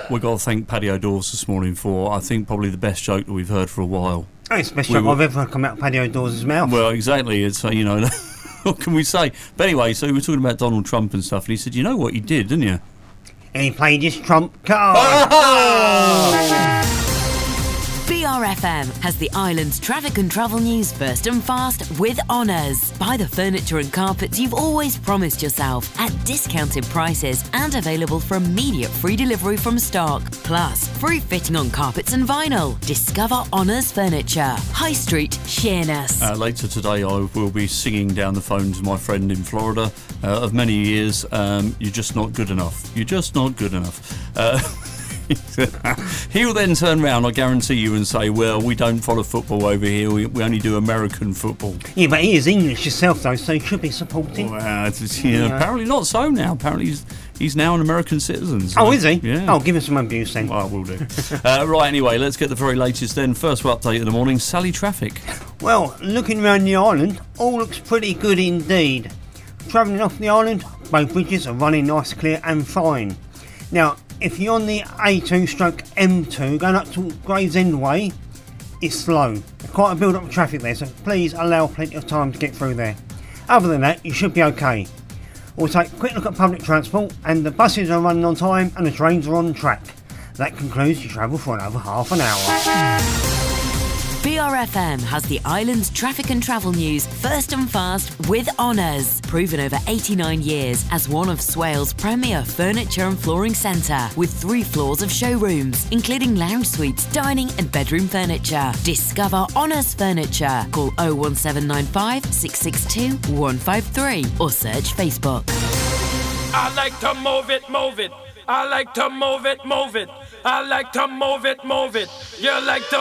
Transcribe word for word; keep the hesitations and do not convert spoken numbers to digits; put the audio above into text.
we've got to thank Paddy O'Dawes this morning for, I think, probably the best joke that we've heard for a while. Oh, it's the best joke I've ever come out of Paddy O'Dawes' mouth. Well, exactly. It's, uh, you know, what can we say? But anyway, so we were talking about Donald Trump and stuff, and he said, you know what he did, didn't you? And he played his trump card. Oh! B R F M has the island's traffic and travel news first and fast with Honours. Buy the furniture and carpets you've always promised yourself at discounted prices and available for immediate free delivery from stock. Plus, free fitting on carpets and vinyl. Discover Honours Furniture. High Street, Sheerness. Uh, later today I will be singing down the phone to my friend in Florida uh, of many years. Um, you're just not good enough. You're just not good enough. Uh, He'll then turn round, I guarantee you, and say, well, we don't follow football over here, we, we only do American football. Yeah, but he is English himself, though, so he should be supporting. Well, it's, you know, yeah. Apparently not so now. Apparently he's, he's now an American citizen. So, oh, is he? Yeah. Oh, give him some abuse then. Well, I will do. uh, right, anyway, let's get the very latest then. First update of the morning, Sally Traffic. Well, looking around the island, all looks pretty good indeed. Travelling off the island, both bridges are running nice, clear and fine. Now, if you're on the A two stroke M two going up to Gravesend Way, it's slow. There's quite a build up of traffic there, so please allow plenty of time to get through there. Other than that, you should be okay. We'll take a quick look at public transport, and the buses are running on time and the trains are on track. That concludes your travel for another half an hour. B R F M has the island's traffic and travel news first and fast with Honours. Proven over eighty-nine years as one of Swale's premier furniture and flooring centre, with three floors of showrooms, including lounge suites, dining and bedroom furniture. Discover Honours Furniture. Call oh one seven nine five, six six two, one five three or search Facebook. I like to move it, move it. I like to move it, move it. I like to move it, move it. You like to